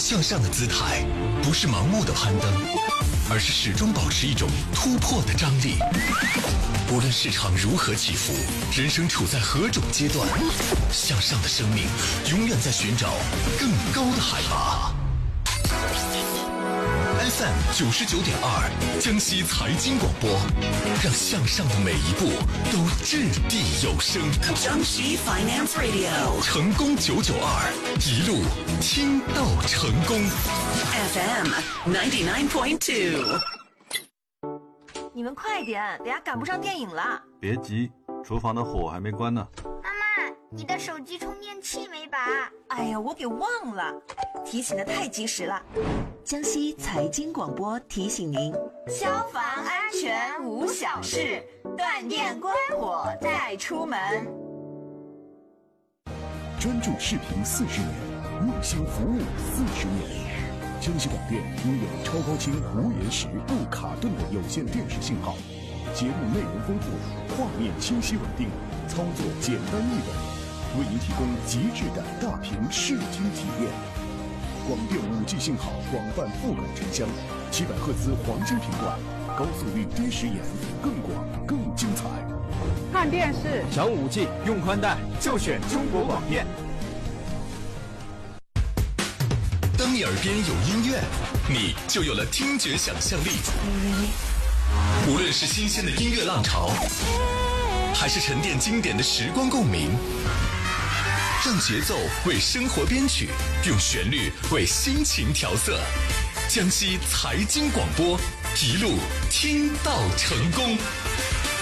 向上的姿态，不是盲目的攀登，而是始终保持一种突破的张力。无论市场如何起伏，人生处在何种阶段，向上的生命永远在寻找更高的海拔。FM 99.2江西财经广播，让向上的每一步都掷地有声。 江西 Finance Radio， 成功992，一路听到成功。 FM 99.2。 你们快点，等下赶不上电影了。 别急，厨房的火还没关呢。 妈妈，你的手机充电器没拔？ 哎呀，我给忘了，提醒的太及时了。江西财经广播提醒您：消防安全无小事，断电关火再出门。 专注视频40年，用心服务40年。江西广电拥有超高清无延时不卡顿的有线电视信号，节目内容丰富，画面清晰稳定，操作简单易懂，为您提供极致的大屏视听体验。广电5G 信号广泛覆盖城乡，700赫兹黄金频段，高速率低时延，更广更精彩。 看电视想5G 用宽带就选中国广电。 当你耳边有音乐，你就有了听觉想象力。无论是新鲜的音乐浪潮，还是沉淀经典的时光共鸣，让节奏为生活编曲，用旋律为心情调色。江西财经广播，一路听到成功。